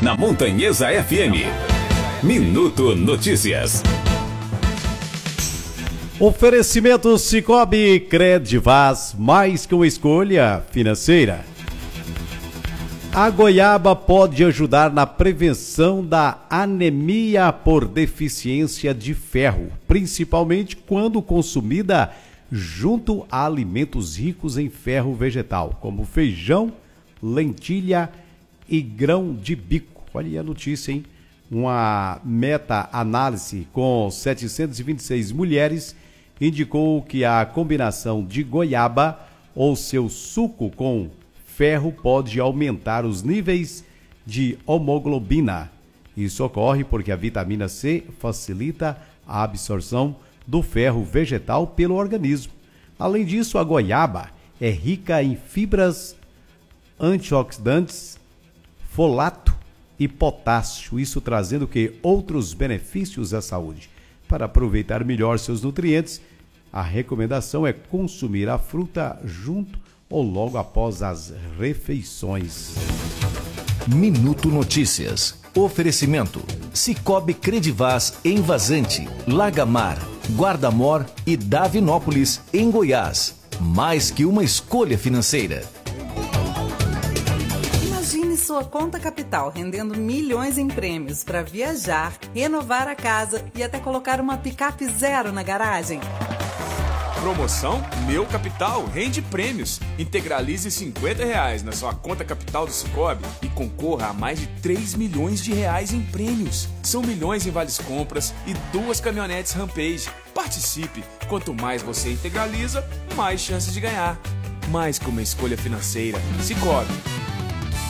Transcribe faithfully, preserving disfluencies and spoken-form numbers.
na Montanhesa F M. Minuto Notícias. Oferecimento Sicoob Credivaz, mais que uma escolha financeira. A goiaba pode ajudar na prevenção da anemia por deficiência de ferro, principalmente quando consumida junto a alimentos ricos em ferro vegetal, como feijão, lentilha e grão de bico. Olha aí a notícia, hein? Uma meta-análise com setecentas e vinte e seis mulheres indicou que a combinação de goiaba ou seu suco com ferro pode aumentar os níveis de hemoglobina. Isso ocorre porque a vitamina C facilita a absorção do ferro vegetal pelo organismo. Além disso, a goiaba é rica em fibras, antioxidantes, folato e potássio, isso trazendo que outros benefícios à saúde. Para aproveitar melhor seus nutrientes, a recomendação é consumir a fruta junto ou logo após as refeições. Minuto Notícias. Oferecimento: Sicoob Credivaz em Vazante, Lagamar, Guarda-Mor e Davinópolis, em Goiás. Mais que uma escolha financeira. Imagine sua conta capital rendendo milhões em prêmios para viajar, renovar a casa e até colocar uma picape zero na garagem. Promoção Meu Capital rende prêmios. Integralize cinquenta reais na sua conta capital do Sicoob e concorra a mais de três milhões de reais em prêmios. São milhões em vales compras e duas caminhonetes Rampage. Participe! Quanto mais você integraliza, mais chances de ganhar. Mais que uma escolha financeira. Sicoob.